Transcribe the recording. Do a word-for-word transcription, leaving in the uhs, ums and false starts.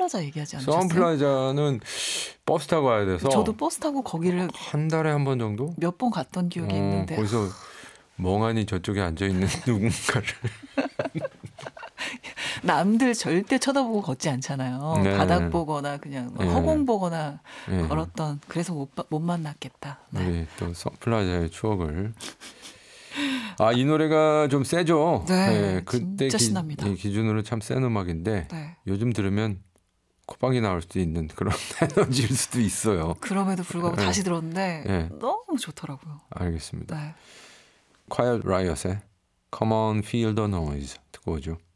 선플라자 얘기하지 않으셨어요? 선플라자는 버스 타고 가야 돼서 저도 버스 타고 거기를 한 달에 한 번 정도? 몇 번 갔던 기억이 어, 있는데 거기서 멍하니 저쪽에 앉아있는 누군가를 남들 절대 쳐다보고 걷지 않잖아요. 네. 바닥 보거나 그냥 뭐 네. 허공 보거나 네. 걸었던 그래서 못, 못 만났겠다. 네. 우리 또 선플라자의 추억을 아, 이 노래가 좀 세죠? 네, 네, 그때 진짜 기, 신납니다. 기준으로 참 센 음악인데 네. 요즘 들으면 콧방이 나올 수도 있는 그런 에너지일 수도 있어요. 그럼에도 불구하고 네. 다시 들었는데 네. 너무 좋더라고요. 알겠습니다. 네. Quiet Riot의 Come on Feel the Noise 듣고 오죠.